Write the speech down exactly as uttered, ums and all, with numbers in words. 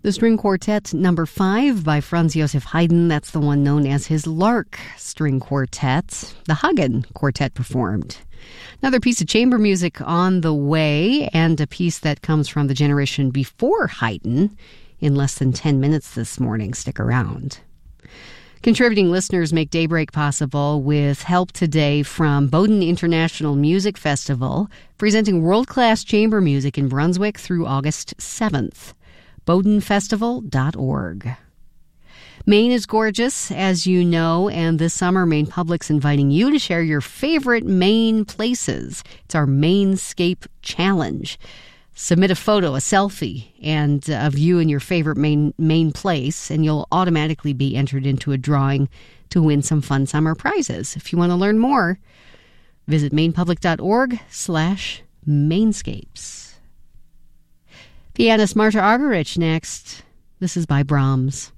The string quartet number five by Franz Josef Haydn, that's the one known as his Lark String Quartet. The Hagen Quartet performed. Another piece of chamber music on the way, and a piece that comes from the generation before Haydn in less than ten minutes this morning. Stick around. Contributing listeners make Daybreak possible with help today from Bowdoin International Music Festival, presenting world-class chamber music in Brunswick through August seventh. bowdoin festival dot org. Maine is gorgeous, as you know, and this summer Maine Public's inviting you to share your favorite Maine places. It's our Mainscape Challenge. Submit a photo, a selfie, and uh, of you and your favorite Maine, Maine place, and you'll automatically be entered into a drawing to win some fun summer prizes. If you want to learn more, visit mainpublic.org slash Mainscapes. Pianist Marta Argerich next. This is by Brahms.